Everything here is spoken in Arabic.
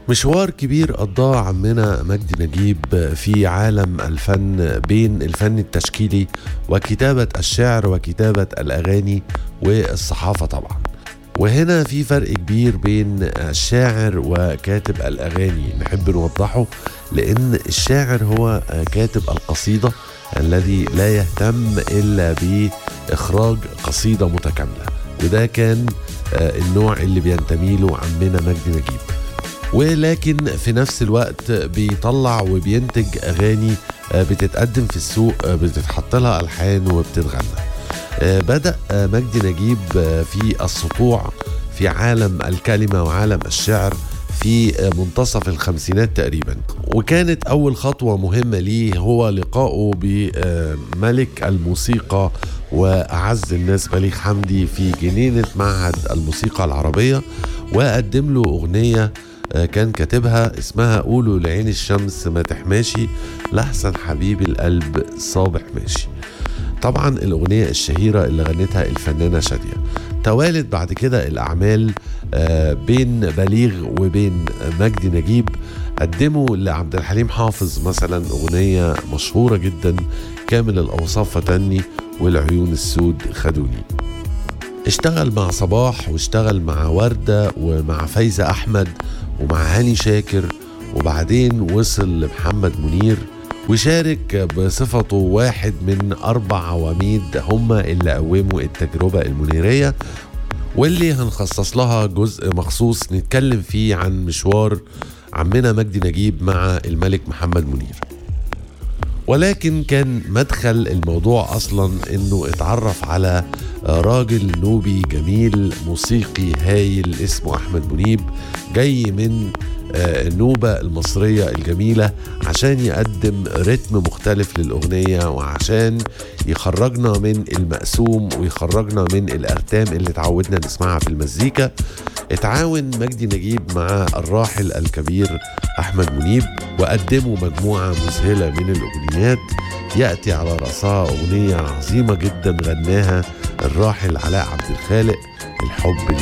مشوار كبير قضاه عمنا مجدي نجيب في عالم الفن بين الفن التشكيلي وكتابة الشعر وكتابة الأغاني والصحافة طبعا. وهنا في فرق كبير بين الشاعر وكاتب الأغاني نحب نوضحه، لأن الشاعر هو كاتب القصيدة الذي لا يهتم إلا بإخراج قصيدة متكاملة، وده كان النوع اللي بينتمي له عمنا مجدي نجيب. ولكن في نفس الوقت بيطلع وبينتج أغاني بتتقدم في السوق، بتتحط لها ألحان وبتتغنى. بدأ مجدي نجيب في السطوع في عالم الكلمة وعالم الشعر في منتصف الخمسينات تقريبا، وكانت أول خطوة مهمة ليه هو لقائه بملك الموسيقى وأعز الناس بليغ حمدي في جنينة معهد الموسيقى العربية، وقدم له أغنية كان كاتبها اسمها قولوا لعين الشمس ما تحماشي لحسن حبيب القلب صابح ماشي. طبعا الأغنية الشهيرة اللي غنتها الفنانة شادية. توالت بعد كده الأعمال بين بليغ وبين مجدي نجيب. قدموا لعبد الحليم حافظ مثلا أغنية مشهورة جدا كامل الأوصاف فتني والعيون السود خدوني. اشتغل مع صباح واشتغل مع وردة ومع فايزة أحمد ومع هاني شاكر، وبعدين وصل لمحمد منير وشارك بصفته واحد من 4 عواميد هم اللي قوموا التجربة المنيرية، واللي هنخصص لها جزء مخصوص نتكلم فيه عن مشوار عمنا مجدي نجيب مع الملك محمد منير. ولكن كان مدخل الموضوع أصلا إنه اتعرف على راجل نوبي جميل موسيقي هايل اسمه أحمد منيب، جاي من النوبة المصرية الجميلة عشان يقدم رتم مختلف للأغنية، وعشان يخرجنا من المقسوم ويخرجنا من الأرتام اللي تعودنا نسمعها في المزيكا. اتعاون مجدي نجيب مع الراحل الكبير أحمد منيب وقدموا مجموعة مذهلة من الأغنيات، يأتي على رأسها أغنية عظيمة جدا غناها الراحل علاء عبد الخالق، الحب